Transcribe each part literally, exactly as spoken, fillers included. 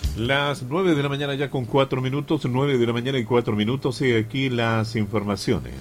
Las nueve de la mañana ya con cuatro minutos, nueve de la mañana y cuatro minutos, y aquí las informaciones.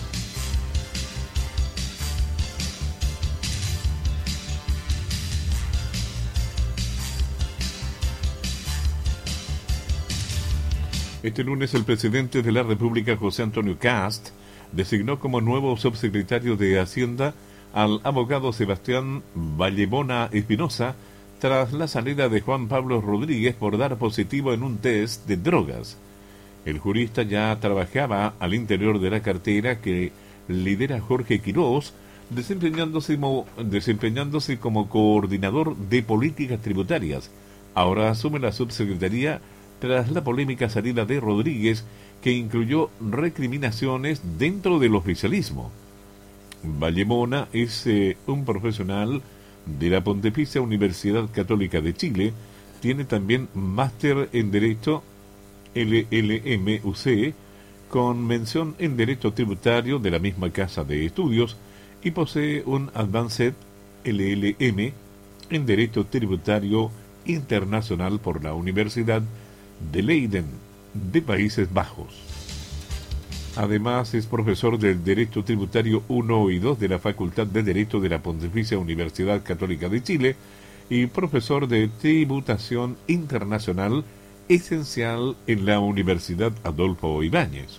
Este lunes el presidente de la República, José Antonio Kast, designó como nuevo subsecretario de Hacienda al abogado Sebastián Vallemona Espinosa, tras la salida de Juan Pablo Rodríguez por dar positivo en un test de drogas. El jurista ya trabajaba al interior de la cartera que lidera Jorge Quirós, desempeñándose como, desempeñándose como coordinador de políticas tributarias. Ahora asume la subsecretaría tras la polémica salida de Rodríguez, que incluyó recriminaciones dentro del oficialismo. Vallemona es eh, un profesional de la Pontificia Universidad Católica de Chile, tiene también máster en Derecho L L M U C, con mención en Derecho Tributario de la misma casa de estudios, y posee un Advanced L L M en Derecho Tributario Internacional por la Universidad de Leiden, de Países Bajos. Además, es profesor del Derecho Tributario uno y dos de la Facultad de Derecho de la Pontificia Universidad Católica de Chile y profesor de Tributación Internacional esencial en la Universidad Adolfo Ibáñez.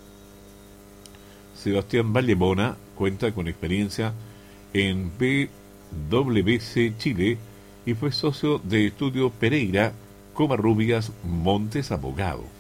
Sebastián Vallemona cuenta con experiencia en P W C Chile y fue socio de Estudio Pereira Covarrubias Montes Abogado.